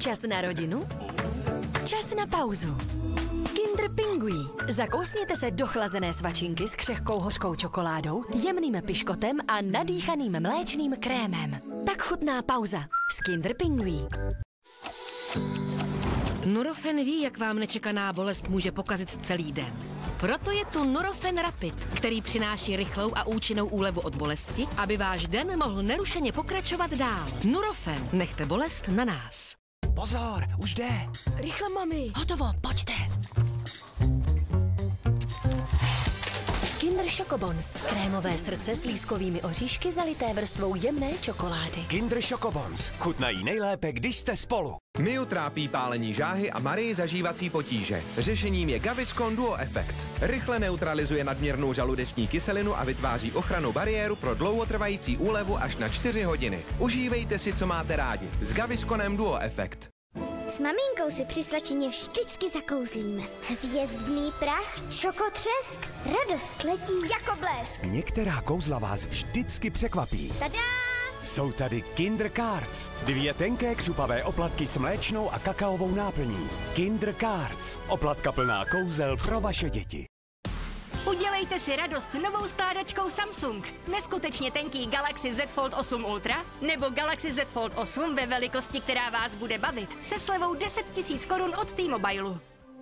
Čas na rodinu? Čas na pauzu. Kinder Pingui. Zakousněte se do chlazené svačinky s křehkou hořkou čokoládou, jemným piškotem a nadýchaným mléčným krémem. Tak chutná pauza s Kinder Pingui. Nurofen ví, jak vám nečekaná bolest může pokazit celý den. Proto je tu Nurofen Rapid, který přináší rychlou a účinnou úlevu od bolesti, aby váš den mohl nerušeně pokračovat dál. Nurofen, nechte bolest na nás. Pozor, už jde. Rychle, mami. Hotovo, pojďte. Kinder Chocobons. Krémové srdce s lískovými oříšky zalité vrstvou jemné čokolády. Kinder Chocobons. Chutnají nejlépe, když jste spolu. Miu trápí pálení žáhy a Marii zažívací potíže. Řešením je Gaviscon Duo Effect. Rychle neutralizuje nadměrnou žaludeční kyselinu a vytváří ochrannou bariéru pro dlouhotrvající úlevu až na 4 hodiny. Užívejte si, co máte rádi. S Gavisconem Duo Effect. S maminkou si při svačině vždycky zakouzlíme. Hvězdný prach, čokotřesk, radost letí jako blesk. Některá kouzla vás vždycky překvapí. Tada! Jsou tady Kinder Cards. 2 tenké křupavé oplatky s mléčnou a kakaovou náplní. Kinder Cards. Oplatka plná kouzel pro vaše děti. Udělejte si radost novou skládačkou Samsung. Neskutečně tenký Galaxy Z Fold 8 Ultra nebo Galaxy Z Fold 8 ve velikosti, která vás bude bavit. Se slevou 10 000 korun od T-Mobilu.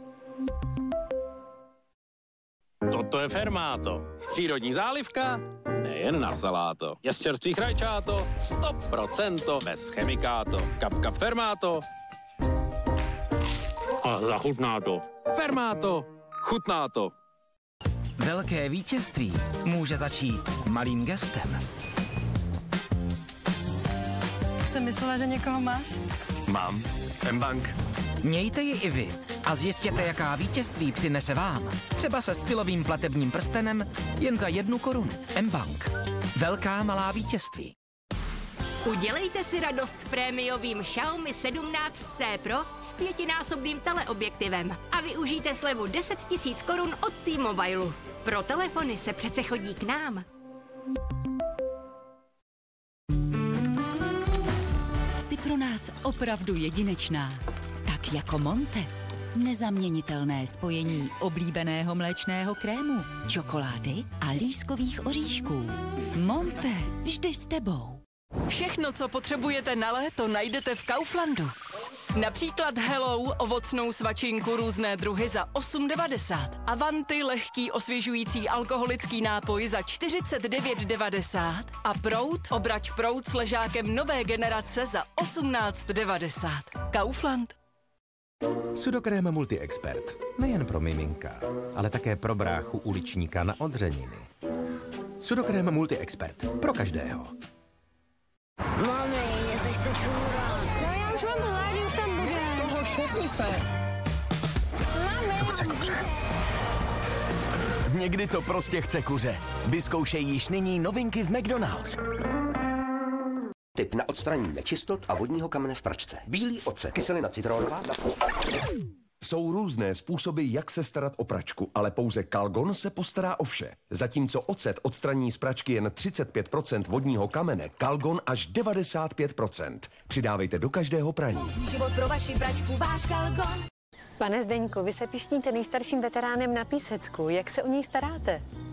Toto je Fermáto. Přírodní zálivka, nejen na saláto. Je z čerstvých rajčáto, 100% bez chemikáto. Kapka Fermáto. A zachutná to. Fermáto, chutná to. Velké vítězství může začít malým gestem. Už jsem myslela, že někoho máš. Mám. mBank. Mějte ji i vy a zjistěte, jaká vítězství přinese vám. Třeba se stylovým platebním prstenem jen za 1 korunu. mBank. Velká malá vítězství. Udělejte si radost prémiovým Xiaomi 17T Pro s 5násobným teleobjektivem a využijte slevu 10 000 korun od T-Mobilu. Pro telefony se přece chodí k nám. Jsi pro nás opravdu jedinečná. Tak jako Monte. Nezaměnitelné spojení oblíbeného mléčného krému, čokolády a lískových oříšků. Monte, vždy s tebou. Všechno, co potřebujete na léto, najdete v Kauflandu. Například Hello, ovocnou svačinku různé druhy za 8,90. Avanti, lehký osvěžující alkoholický nápoj za 49,90. A Prout, obrať Prout s ležákem nové generace za 18,90. Kaufland. Sudokrém Multi-Expert. Nejen pro miminka, ale také pro bráchu uličníka na odřeniny. Sudokrém Multi-Expert. Pro každého. Mami, mě se chce čůrat. No já už mám hlad, už tam bude. Toho šutni se. Mami. To chce kuře. Někdy to prostě chce kuře. Vyzkoušej již nyní novinky v McDonald's. Tip na odstranění nečistot a vodního kamene v pračce. Bílý ocet, kyselina citronová. Jsou různé způsoby, jak se starat o pračku, ale pouze Calgon se postará o vše. Zatímco ocet odstraní z pračky jen 35% vodního kamene, Calgon až 95%. Přidávejte do každého praní. Život pro vaši pračku, váš Calgon. Pane Zdeňku, vy se pišníte nejstarším veteránem na Písecku. Jak se o něj staráte?